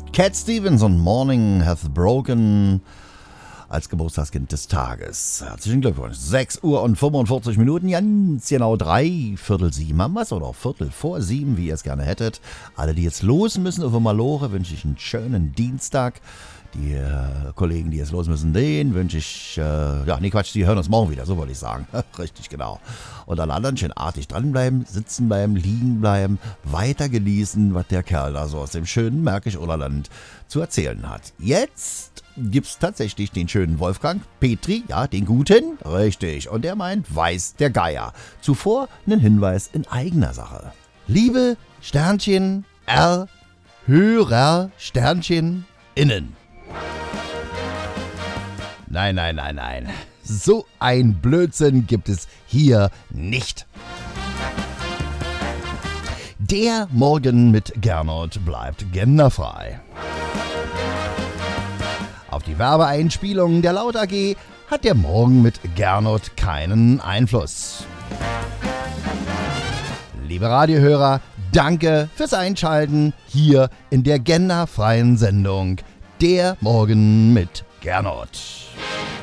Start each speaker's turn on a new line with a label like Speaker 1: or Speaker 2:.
Speaker 1: Cat Stevens und Morning Hath Broken als Geburtstagskind des Tages. Herzlichen Glückwunsch. 6 Uhr und 45 Minuten, ganz genau 7:03 haben wir's, oder 7:15, wie ihr es gerne hättet. Alle, die jetzt los müssen auf Malore, wünsche ich einen schönen Dienstag. Die Kollegen, die jetzt los müssen, denen wünsche ich, die hören uns morgen wieder, so wollte ich sagen. Richtig, genau. Und alle anderen schön artig dranbleiben, sitzen bleiben, liegen bleiben, weiter genießen, was der Kerl da so aus dem schönen Märkisch-Oderland zu erzählen hat. Jetzt gibt's tatsächlich den schönen Wolfgang Petri, ja, den guten, richtig. Und der meint, weiß der Geier. Zuvor einen Hinweis in eigener Sache. Liebe Sternchen R, Hörer Sternchen innen. Nein. So ein Blödsinn gibt es hier nicht. Der Morgen mit Gernot bleibt genderfrei. Auf die Werbeeinspielungen der Laut AG hat der Morgen mit Gernot keinen Einfluss. Liebe Radiohörer, danke fürs Einschalten hier in der genderfreien Sendung Der Morgen mit Gernot.